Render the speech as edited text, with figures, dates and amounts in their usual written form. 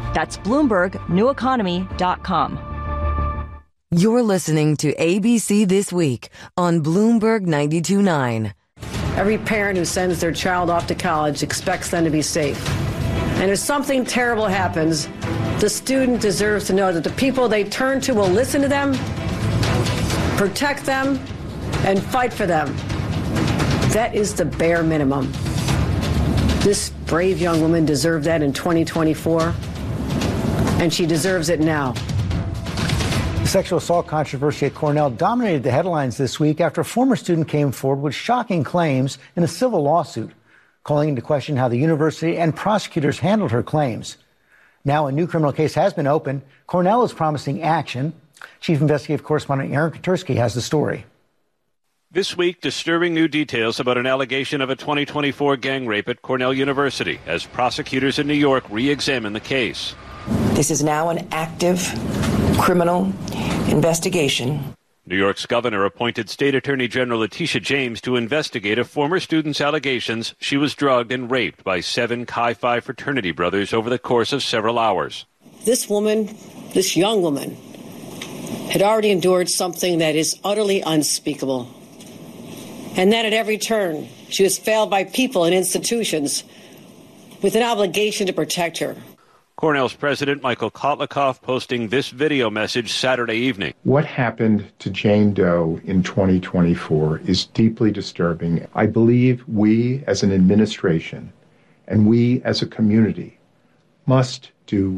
That's BloombergNewEconomy.com. You're listening to ABC This Week on Bloomberg 92.9. Every parent who sends their child off to college expects them to be safe. And if something terrible happens, the student deserves to know that the people they turn to will listen to them, protect them, and fight for them. That is the bare minimum. This brave young woman deserved that in 2024, and she deserves it now. The sexual assault controversy at Cornell dominated the headlines this week after a former student came forward with shocking claims in a civil lawsuit, calling into question how the university and prosecutors handled her claims. Now a new criminal case has been opened. Cornell is promising action. Chief Investigative Correspondent Aaron Katersky has the story. This week, disturbing new details about an allegation of a 2024 gang rape at Cornell University as prosecutors in New York re-examine the case. This is now an active criminal investigation. New York's governor appointed State Attorney General Letitia James to investigate a former student's allegations she was drugged and raped by 7 Chi Phi fraternity brothers over the course of several hours. This woman, this young woman, had already endured something that is utterly unspeakable. And that at every turn, she was failed by people and institutions with an obligation to protect her. Cornell's president, Michael Kotlikoff, posting this video message Saturday evening. What happened to Jane Doe in 2024 is deeply disturbing. I believe we as an administration and we as a community must do